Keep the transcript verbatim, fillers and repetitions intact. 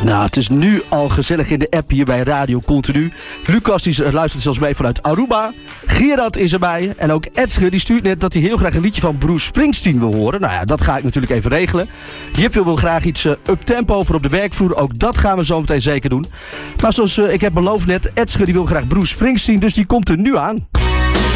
Nou, het is nu al gezellig in de app hier bij Radio Continu. Lucas die luistert zelfs mee vanuit Aruba. Gerard is erbij. En ook Edsger die stuurt net dat hij heel graag een liedje van Bruce Springsteen wil horen. Nou ja, dat ga ik natuurlijk even regelen. Jip wil graag iets uh, up-tempo voor op de werkvloer. Ook dat gaan we zo meteen zeker doen. Maar zoals uh, ik heb beloofd net, Edsger die wil graag Bruce Springsteen. Dus die komt er nu aan.